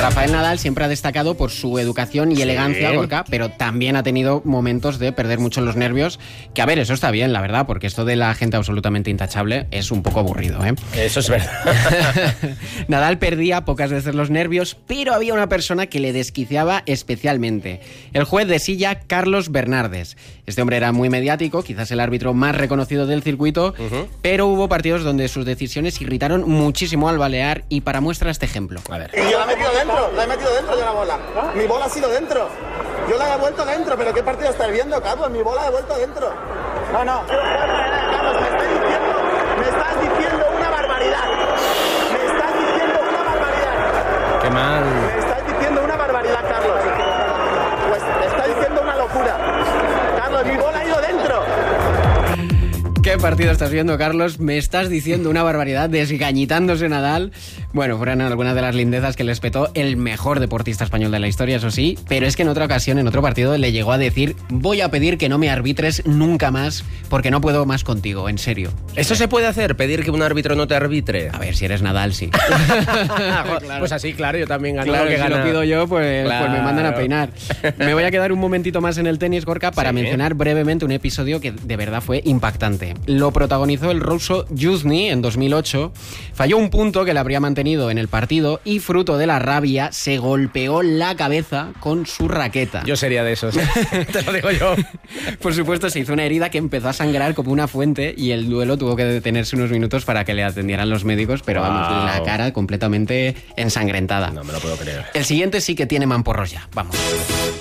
Rafael Nadal siempre ha destacado por su educación y elegancia, Gorka, pero también ha tenido momentos de perder mucho los nervios, que a ver, eso está bien, la verdad, porque esto de la gente absolutamente intachable es un poco aburrido, ¿eh? Eso es verdad. Nadal perdía pocas veces los nervios, pero había una persona que le desquiciaba especialmente. El juez de silla, Carlos Bernardes. Este hombre era muy mediático, quizás el árbitro más reconocido del circuito, pero hubo partidos donde sus decisiones irritaron muchísimo al balear, y para muestra este ejemplo. A ver. Y yo la he metido dentro de la bola. Mi bola ha sido dentro. Yo la he vuelto dentro, pero ¿qué partido estás viendo, Carlos? Mi bola la he vuelto dentro. No. Carlos, me estás diciendo una barbaridad. Qué mal. Me estás diciendo una barbaridad, Carlos. Pues me estás diciendo una locura. Carlos, mi bola ha ido dentro. ¿Qué partido estás viendo, Carlos? Me estás diciendo una barbaridad, desgañitándose Nadal. Bueno, fueron algunas de las lindezas que le espetó el mejor deportista español de la historia, eso sí, pero es que en otra ocasión, en otro partido, le llegó a decir: voy a pedir que no me arbitres nunca más, porque no puedo más contigo, en serio. ¿Eso se puede hacer? ¿Pedir que un árbitro no te arbitre? A ver, si eres Nadal, sí. Claro. Pues así, claro, yo también gano Claro, lo que si gana. lo pido yo, pues me mandan a peinar. Me voy a quedar un momentito más en el tenis, Gorka, para mencionar brevemente un episodio que de verdad fue impactante. Lo protagonizó el ruso Yuzny en 2008. Falló un punto que le habría mantenido en el partido y, fruto de la rabia, se golpeó la cabeza con su raqueta. Yo sería de esos. Te lo digo yo. Por supuesto, se hizo una herida que empezó a sangrar como una fuente y el duelo tuvo que detenerse unos minutos para que le atendieran los médicos, pero vamos, la cara completamente ensangrentada. No me lo puedo creer. El siguiente sí que tiene mamporros ya. Vamos.